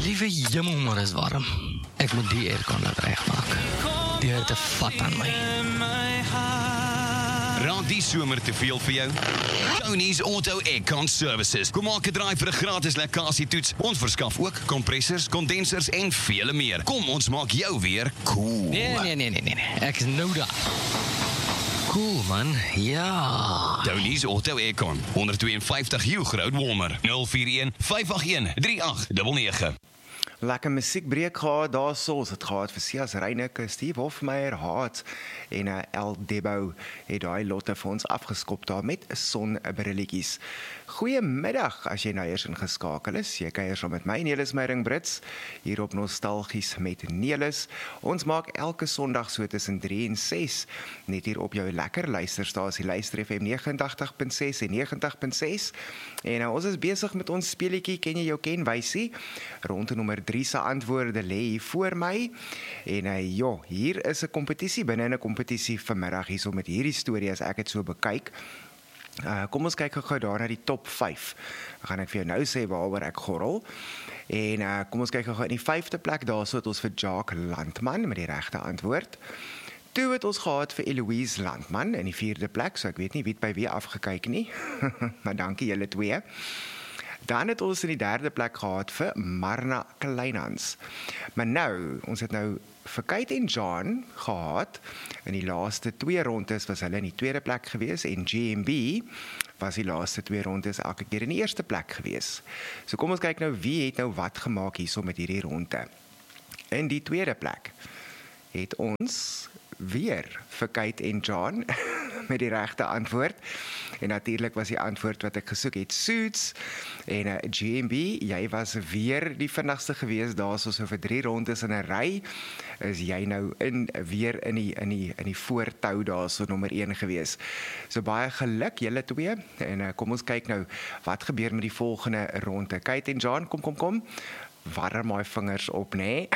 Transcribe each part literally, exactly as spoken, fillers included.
Liewe jemmel, maar is warm. Ek moet die aircon laat regmaak. Die hitte vat aan my. Raak die somer te veel vir jou? Tony's Auto Aircon Services. Kom maak 'n draai vir 'n gratis lekkasietoets. Ons verskaf ook kompressors, kondensers en vele meer. Kom, ons maak jou weer cool. Nee, nee, nee, nee, nee. Ek is nou daar. Cool, man. Ja. Tony's Auto Aircon, honderdtweeënvyftig Hugh Road, Walmer. nul vier een vyf agt een drie agt nege nege. Lekker musiekbreek gehad, daar soos het gehad vir Sias Reyneke, Steve Hofmeyer, Haat en uh, El Debo het daai lotte vir ons afgeskop daar met sonbrilletjies. Goeiemiddag as jy nou eers ingeskakel is. Jy kuier saam met my, Nelis Meyering Brits, hier op Nostalgies met Nelis. Ons maak elke Sondag so tussen drie en ses, net hier op jou lekker luisterstasie, Luister F M nege en agt punt ses en nege en agt punt ses. En uh, ons is besig met ons speletjie, ken jy jou kenwysie? Ronde nommer drie se antwoorde lê hier voor my. En uh, ja, hier is 'n kompetisie binne 'n kompetisie vanmiddag hierso met hierdie storie as ek dit so bekyk. Uh, kom ons kyk gou daar na die top vyf. Dan gaan ek vir jou nou sê waaroor ek gorrel. En uh, kom ons kyk gou in die vyfde plek, daar so het ons vir Jacques Landman met die regte antwoord. Toe het ons gehad vir Eloise Landman in die vierde plek, so ek weet nie wie het by wie afgekyk nie, maar dankie julle twee. Dan het ons in die derde plek gehad vir Marna Kleinhans. Maar nou, ons het nou vir Kate en John gehad. In die laaste twee rondes was hulle in die tweede plek gewees en G M B was die laaste twee rondes elke keer in die eerste plek gewees. So kom ons kyk nou wie het nou wat gemaak hierso met hierdie ronde. In die tweede plek het ons weer vir Kate en John met die regte antwoord. En natuurlik was die antwoord wat ek gesoek het Suits. En uh, G M B, jy was weer die vinnigste gewees daar so vir drie rondes in 'n ry. Is jy nou in weer in die in die in die voortou daar so nommer een gewees. So baie geluk julle twee. En uh, kom ons kyk nou wat gebeur met die volgende ronde. Kate en John, kom kom kom. Warm my vingers op, nê? Nee?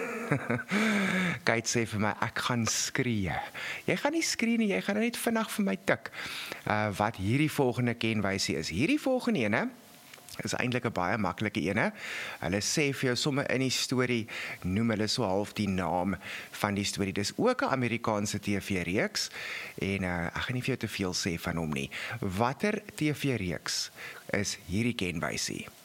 Kate sê vir my, ek gaan skree. Jy gaan nie skree nie, jy gaan net vinnig vir my tik. Uh, wat hierdie volgende kenwysie is. Hierdie volgende ene is eintlik 'n baie maklike ene. Hulle sê vir jou sommer in die storie, noem hulle so half die naam van die storie. Dis ook 'n Amerikaanse T V-reeks en uh, ek gaan nie vir jou te veel sê van hom nie. Watter T V-reeks is hierdie kenwysie?